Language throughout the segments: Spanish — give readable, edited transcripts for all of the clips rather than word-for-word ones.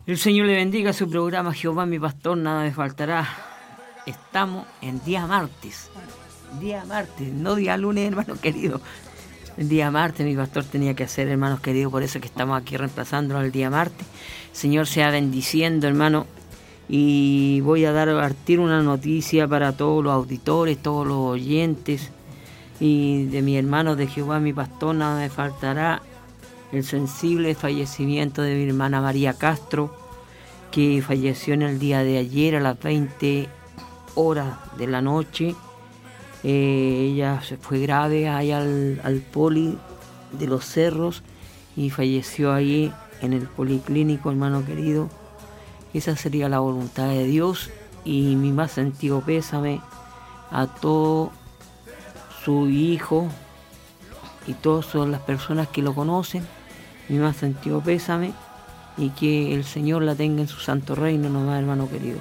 El Señor le bendiga su programa Jehová mi pastor, nada me faltará. Estamos en día martes, no día lunes, hermano querido. El día martes mi pastor tenía que hacer, hermanos queridos, por eso que estamos aquí reemplazándolo el día martes. Señor sea bendiciendo, hermano, y voy a partir una noticia para todos los auditores, todos los oyentes, y de mi hermano de Jehová mi pastor, nada me faltará. El sensible fallecimiento de mi hermana María Castro, que falleció en el día de ayer a las 20 horas de la noche. Ella se fue grave ahí al poli de los Cerros y falleció ahí en el policlínico, hermano querido. Esa sería la voluntad de Dios, y mi más sentido pésame a todo su hijo y todas las personas que lo conocen. Mi más sentido pésame, y que el Señor la tenga en su santo reino nomás, hermano querido.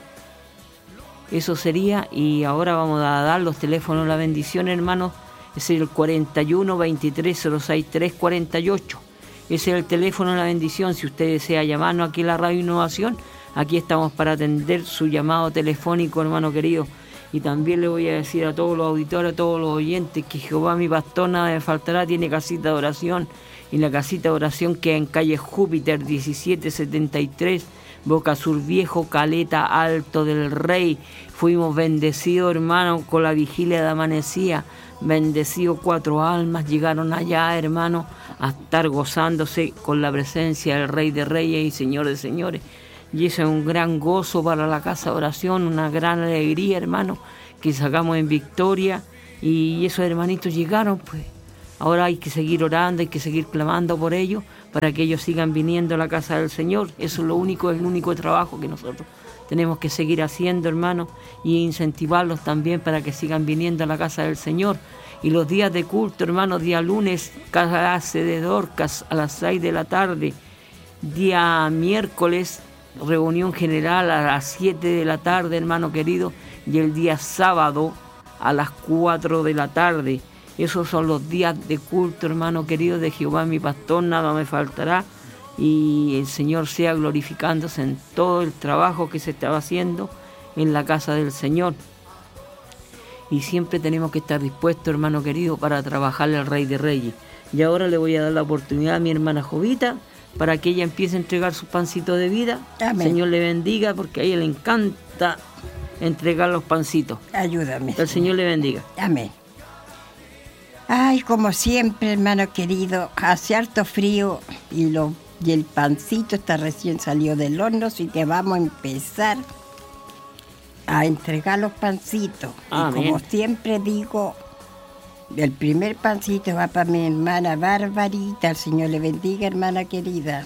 Eso sería, y ahora vamos a dar los teléfonos de la bendición, hermano. Ese es el 41 23 06 348. Ese es el teléfono de la bendición. Si usted desea llamarnos aquí a la Radio Innovación, aquí estamos para atender su llamado telefónico, hermano querido. Y también le voy a decir a todos los auditores, a todos los oyentes, que Jehová mi pastor, nada me faltará, tiene casita de oración. Y la casita de oración queda en calle Júpiter 1773, Boca Sur Viejo, Caleta Alto del Rey. Fuimos bendecidos, hermano, con la vigilia de amanecía. Bendecidos 4 almas llegaron allá, hermano, a estar gozándose con la presencia del Rey de Reyes y Señor de Señores. Y eso es un gran gozo para la casa de oración, una gran alegría, hermano, que sacamos en victoria. Y esos hermanitos llegaron, pues. Ahora hay que seguir orando, hay que seguir clamando por ellos, para que ellos sigan viniendo a la casa del Señor. Eso es el único trabajo que nosotros tenemos que seguir haciendo, hermano, y incentivarlos también para que sigan viniendo a la casa del Señor. Y los días de culto, hermano, día lunes, clase de Dorcas a las 6 de la tarde, día miércoles, reunión general a las 7 de la tarde, hermano querido, y el día sábado a las 4 de la tarde. Esos son los días de culto, hermano querido, de Jehová mi pastor, nada me faltará. Y el Señor sea glorificándose en todo el trabajo que se estaba haciendo en la casa del Señor. Y siempre tenemos que estar dispuestos, hermano querido, para trabajarle al Rey de Reyes. Y ahora le voy a dar la oportunidad a mi hermana Jovita para que ella empiece a entregar sus pancitos de vida. Amén. Señor le bendiga, porque a ella le encanta entregar los pancitos. Ayúdame. El Señor le bendiga. Amén. Ay, como siempre, hermano querido, hace harto frío y el pancito está recién salió del horno, así que vamos a empezar a entregar los pancitos. Amén. Y como siempre digo, el primer pancito va para mi hermana Barbarita. El Señor le bendiga, hermana querida.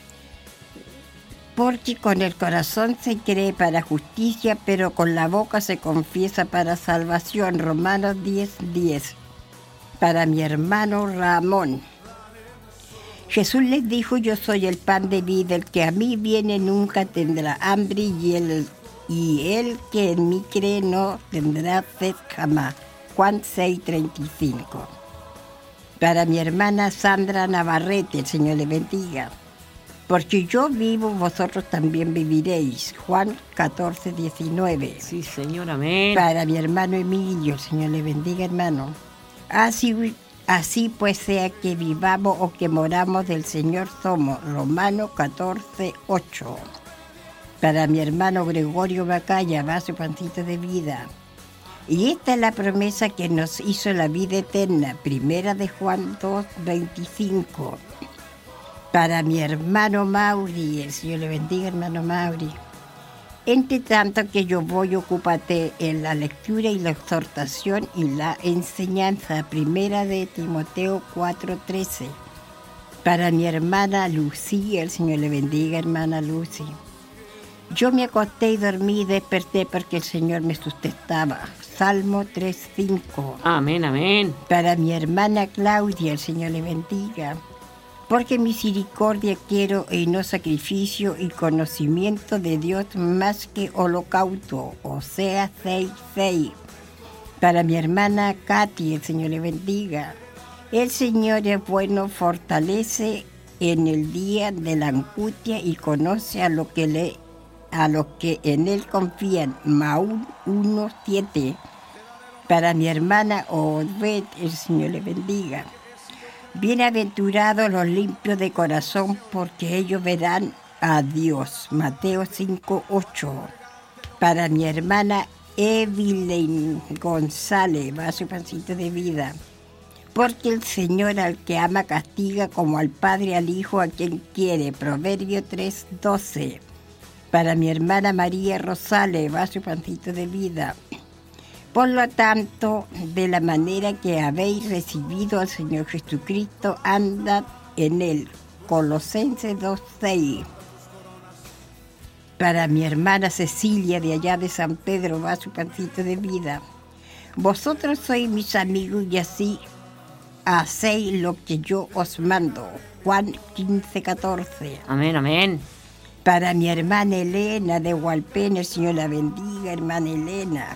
Porque con el corazón se cree para justicia, pero con la boca se confiesa para salvación. Romanos 10:10. Para mi hermano Ramón. Jesús les dijo: yo soy el pan de vida, el que a mí viene nunca tendrá hambre, y el que en mí cree no tendrá sed jamás. Juan 6:35. Para mi hermana Sandra Navarrete, el Señor le bendiga. Porque yo vivo, vosotros también viviréis. Juan 14:19. Sí, Señor, amén. Para mi hermano Emilio, el Señor le bendiga, hermano. Así pues sea que vivamos o que moramos, del Señor somos. Romanos 14:8. Para mi hermano Gregorio Bacaya, va su pancito de vida. Y esta es la promesa que nos hizo la vida eterna. Primera de Juan 2:25. Para mi hermano Mauri, el Señor le bendiga, hermano Mauri. Entre tanto que yo voy, ocúpate en la lectura y la exhortación y la enseñanza. Primera de Timoteo 4:13. Para mi hermana Lucía, el Señor le bendiga, hermana Lucy. Yo me acosté y dormí y desperté porque el Señor me sustentaba. Salmo 3:5. Amén, amén. Para mi hermana Claudia, el Señor le bendiga. Porque misericordia quiero y no sacrificio, y conocimiento de Dios más que holocausto. Oseas 6:6. Para mi hermana Katy, el Señor le bendiga. El Señor es bueno, fortalece en el día de la angustia y conoce a los que en él confían. Maúl 1:7. Para mi hermana Odbet, el Señor le bendiga. Bienaventurados los limpios de corazón, porque ellos verán a Dios. Mateo 5:8. Para mi hermana Evelyn González, va su pancito de vida. Porque el Señor al que ama castiga, como al Padre al Hijo a quien quiere. Proverbio 3:12. Para mi hermana María Rosales, va su pancito de vida. Por lo tanto, de la manera que habéis recibido al Señor Jesucristo, andad en él. Colosenses 2:6. Para mi hermana Cecilia, de allá de San Pedro, va su pancito de vida. Vosotros sois mis amigos y así hacéis lo que yo os mando. Juan 15:14. Amén, amén. Para mi hermana Elena de Hualpén, el Señor la bendiga, hermana Elena.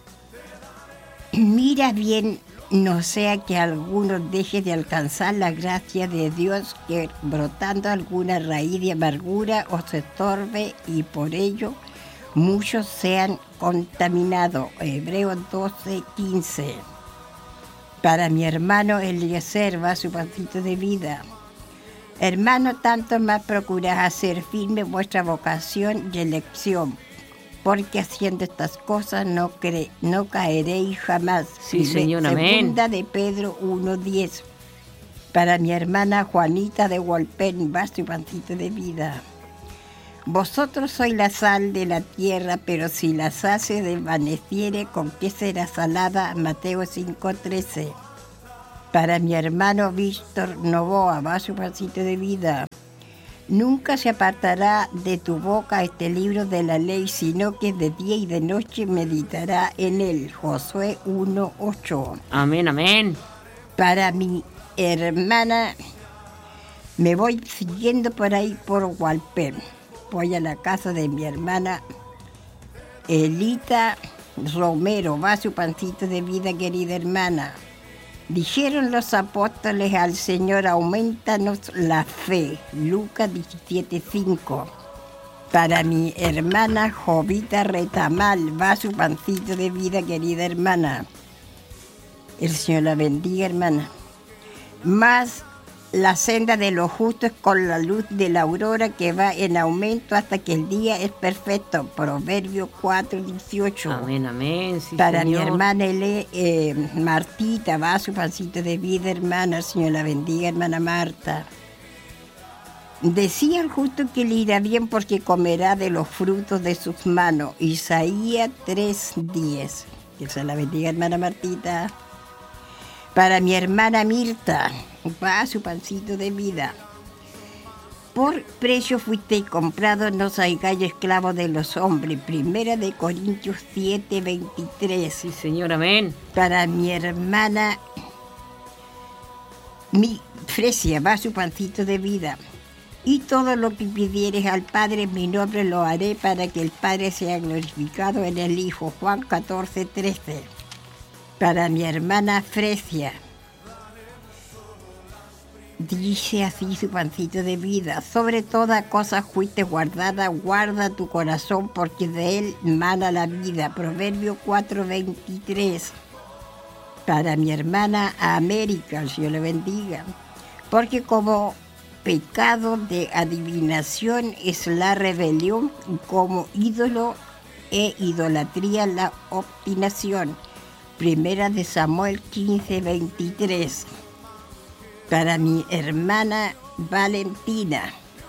Mira bien, no sea que alguno deje de alcanzar la gracia de Dios, que brotando alguna raíz de amargura os estorbe y por ello muchos sean contaminados. Hebreos 12:15. Para mi hermano Eliezer, va su pancito de vida. Hermano, tanto más procurad hacer firme vuestra vocación y elección, porque haciendo estas cosas no caeréis jamás. Sí, Señor, amén. Segunda de Pedro 1:10. Para mi hermana Juanita de Hualpén, va su pancito de vida. Vosotros sois la sal de la tierra, pero si la sal se desvaneciere, ¿con qué será salada? Mateo 5:13. Para mi hermano Víctor Novoa, va su pancito de vida. Nunca se apartará de tu boca este libro de la ley, sino que de día y de noche meditará en él. Josué 1:8. Amén, amén. Para mi hermana, me voy siguiendo por ahí por Hualpén. Voy a la casa de mi hermana Elita Romero, va su pancito de vida, querida hermana. Dijeron los apóstoles al Señor, aumentanos la fe. Lucas 17:5. Para mi hermana Jovita Retamal, va su pancito de vida, querida hermana. El Señor la bendiga, hermana. Más la senda de los justos con la luz de la aurora, que va en aumento hasta que el día es perfecto. Proverbio 4:18. Amén, amén. Sí, para Señor. mi hermana Martita, va su pancito de vida, hermana. El Señor la bendiga, hermana Marta. Decía el justo que le irá bien porque comerá de los frutos de sus manos. Isaías 3:10. Que se la bendiga, hermana Martita. Para mi hermana Mirta, va su pancito de vida. Por precio fuisteis comprados, no seáis esclavos de los hombres. Primera de Corintios 7:23. Sí, Señor, amén. Para mi hermana Fresia, va su pancito de vida. Y todo lo que pidieres al Padre en mi nombre lo haré, para que el Padre sea glorificado en el Hijo. Juan 14:13. Para mi hermana Fresia, dice así su pancito de vida. Sobre toda cosa fuiste guardada, guarda tu corazón, porque de él mana la vida. Proverbio 4:23. Para mi hermana América, el Señor le bendiga. Porque como pecado de adivinación es la rebelión, como ídolo e idolatría la obstinación. Primera de Samuel 15:23. Para mi hermana Valentina.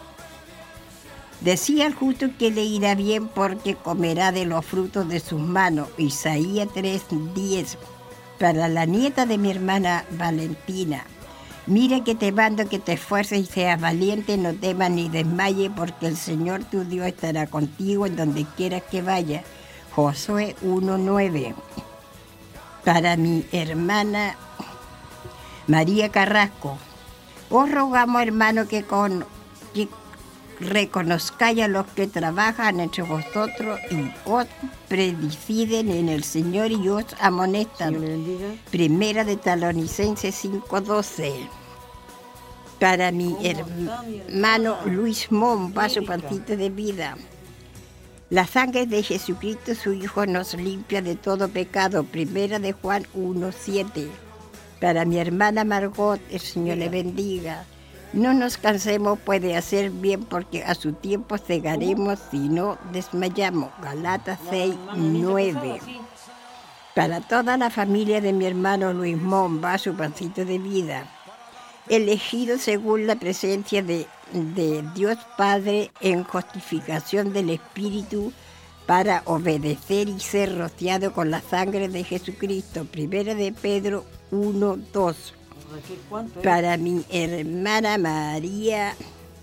Decía el justo que le irá bien porque comerá de los frutos de sus manos. Isaías 3:10. Para la nieta de mi hermana Valentina. Mira que te mando que te esfuerces y seas valiente, no temas ni desmayes, porque el Señor tu Dios estará contigo en donde quieras que vayas. Josué 1:9. Para mi hermana María Carrasco, os rogamos, hermano, que reconozcáis a los que trabajan entre vosotros y os prediciden en el Señor y os amonestan. Primera de Tesalonicenses 5:12. Para mi hermano Luis Mon, va su pancito de vida. La sangre de Jesucristo, su Hijo, nos limpia de todo pecado. Primera de Juan 1:7. Para mi hermana Margot, el Señor le bendiga. No nos cansemos pues de hacer bien, porque a su tiempo cegaremos si no desmayamos. Galatas 6:9. Para toda la familia de mi hermano Luis Mon, va su pancito de vida. Elegido según la presencia de Dios Padre en justificación del Espíritu para obedecer y ser rociado con la sangre de Jesucristo. Primera de Pedro 1:2. Para mi hermana María,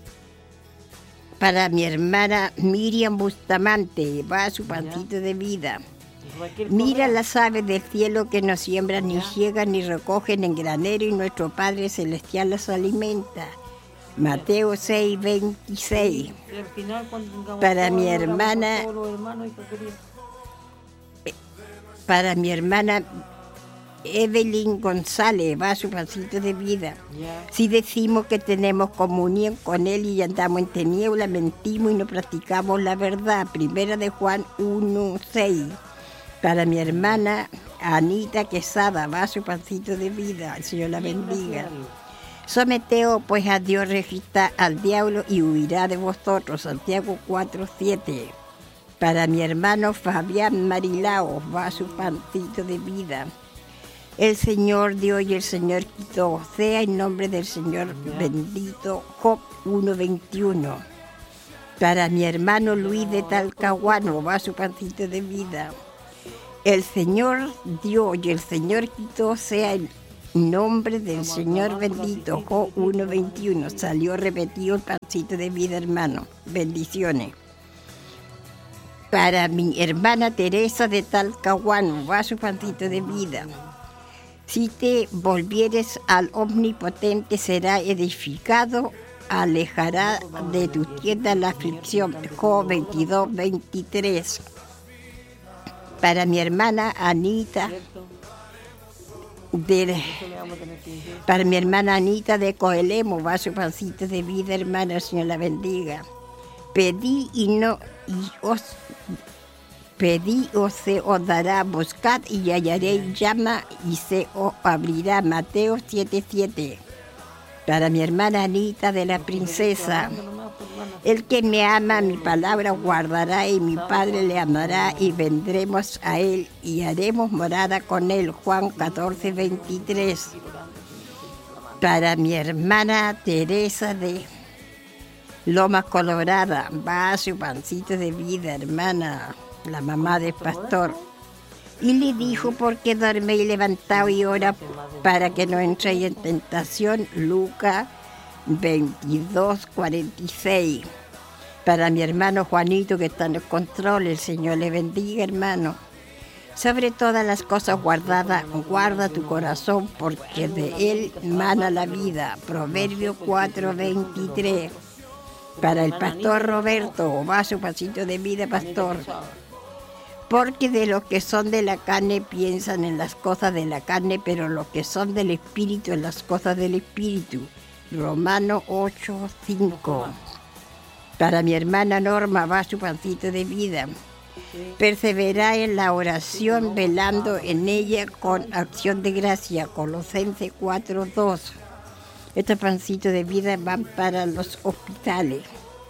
para mi hermana Miriam Bustamante, va su pancito de vida. Mira las aves del cielo que no siembran, ni ciegan, ni recogen en granero, y nuestro Padre Celestial las alimenta. Mateo 6:26. Para mi hermana, Evelyn González, va su pancito de vida. Si decimos que tenemos comunión con Él y andamos en tiniebla, mentimos y no practicamos la verdad. Primera de Juan 1:6. Para mi hermana Anita Quesada, va su pancito de vida. El Señor la bendiga. Someteos pues a Dios, resistad al diablo y huirá de vosotros. Santiago 4:7. Para mi hermano Fabián Marilao, va su pancito de vida. El Señor dio y el Señor quitó. Sea en nombre del Señor bendito. Job 1:21. Para mi hermano Luis de Talcahuano, va su pancito de vida. El Señor dio y el Señor quitó, sea en nombre del Señor bendito. Job 1:21. Salió repetido el pancito de vida, hermano. Bendiciones. Para mi hermana Teresa de Talcahuano, va su pancito de vida. Si te volvieres al Omnipotente, será edificado, alejará de tu tienda la aflicción. Job 22:23. Para mi hermana Anita de Coelemo, va su pancito de vida, hermana. El Señor la bendiga. Pedí o se os dará, buscad y hallaréis, llama y se os abrirá. Mateo 7:7. Para mi hermana Anita de la Princesa, el que me ama, mi palabra guardará, y mi Padre le amará, y vendremos a él y haremos morada con él. Juan 14:23. Para mi hermana Teresa de Lomas Colorada, va su pancito de vida, hermana, la mamá del pastor. Y le dijo: ¿por qué dorméis levantado y ora para que no entréis en tentación? Lucas 22:46. Para mi hermano Juanito, que está en el control, el Señor le bendiga, hermano. Sobre todas las cosas guardadas, guarda tu corazón, porque de él mana la vida. Proverbio 4:23. Para el pastor Roberto, va su pasito de vida, pastor. Porque de los que son de la carne piensan en las cosas de la carne, pero los que son del Espíritu en las cosas del Espíritu. Romanos 8:5. Para mi hermana Norma, va su pancito de vida. Persevera en la oración, velando en ella con acción de gracia. Colosenses 4:2. Estos pancitos de vida van para los hospitales.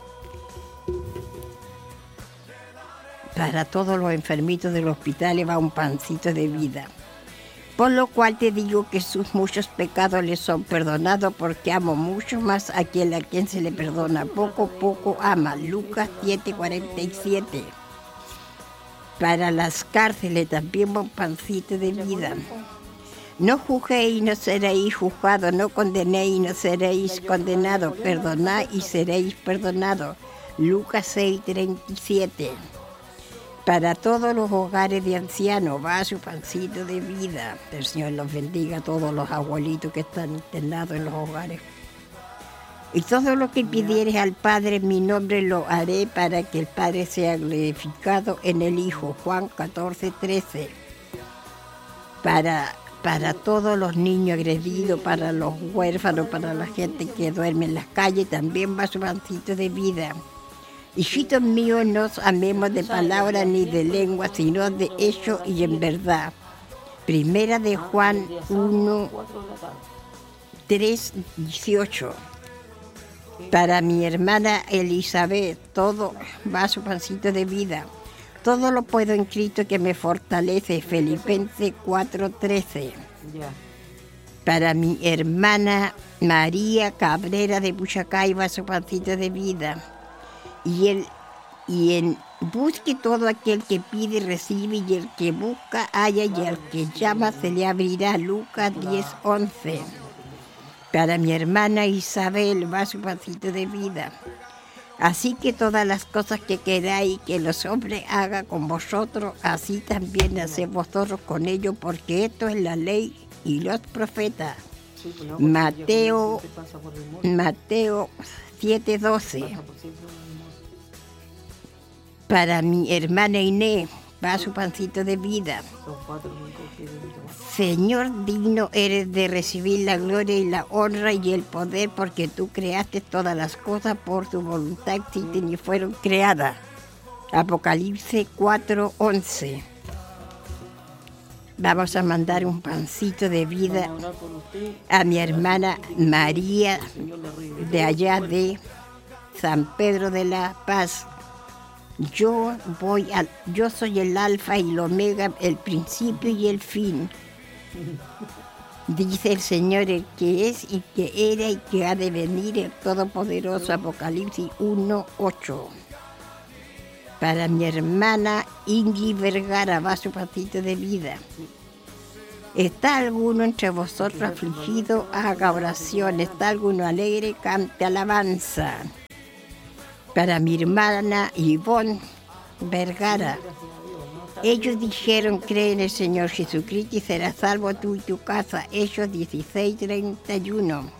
Para todos los enfermitos de los hospitales va un pancito de vida. Por lo cual te digo que sus muchos pecados les son perdonados, porque amo mucho más a quien se le perdona poco, poco ama. Lucas 7:47. Para las cárceles también va un pancito de vida. No juzguéis y no seréis juzgados, no condenéis y no seréis condenados, perdonad y seréis perdonados. Lucas 6:37. Para todos los hogares de ancianos va su pancito de vida. El Señor los bendiga a todos los abuelitos que están internados en los hogares. Y todo lo que pidieres al Padre en mi nombre lo haré, para que el Padre sea glorificado en el Hijo. Juan 14:13. Para para todos los niños agredidos, para los huérfanos, para la gente que duerme en las calles, también va su pancito de vida. Hijitos míos, no os amemos de palabra ni de lengua, sino de hecho y en verdad. Primera de Juan 1, 3, 18. Para mi hermana Elizabeth, todo va su pancito de vida. Todo lo puedo en Cristo que me fortalece. Filipenses 4:13. Para mi hermana María Cabrera de Buchacay va su pancito de vida. Y en busque todo aquel que pide recibe, y el que busca halla, y al que llama se le abrirá. Lucas 10:11. Para mi hermana Isabel va su pancito de vida. Así que todas las cosas que queráis que los hombres hagan con vosotros, así también haced vosotros con ellos, porque esto es la ley y los profetas. Mateo 7:12. Para mi hermana Inés va su pancito de vida. Señor, digno eres de recibir la gloria y la honra y el poder, porque tú creaste todas las cosas por tu voluntad, existen y fueron creadas. Apocalipsis 4:11. Vamos a mandar un pancito de vida a mi hermana María de allá de San Pedro de la Paz. Yo soy el alfa y el omega, el principio y el fin. Dice el Señor, el que es y que era y que ha de venir, el Todopoderoso. Apocalipsis 1:8. Para mi hermana Ingrid Vergara va su pancito de vida. ¿Está alguno entre vosotros afligido? Haga oración. ¿Está alguno alegre? Cante alabanza. Para mi hermana Ivonne Vergara. Ellos dijeron, cree en el Señor Jesucristo y serás salvo tú y tu casa. Hechos 16:31.